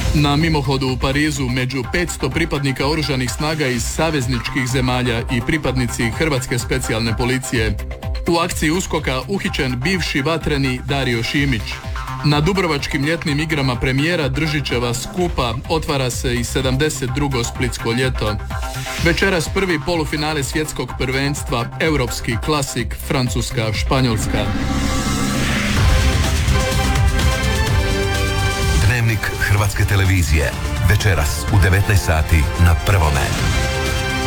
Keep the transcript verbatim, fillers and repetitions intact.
Na mimohodu u Parizu među petsto pripadnika oružanih snaga iz savezničkih zemalja i pripadnici Hrvatske specijalne policije. U akciji uskoka uhićen bivši vatreni Dario Šimić. Na Dubrovačkim ljetnim igrama premijera Držićeva skupa otvara se i sedamdeset drugo splitsko ljeto. Večeras prvi polufinale svjetskog prvenstva, europski klasik Francuska-Španjolska. Dnevnik Hrvatske televizije. Večeras u devetnaest sati na Prvome.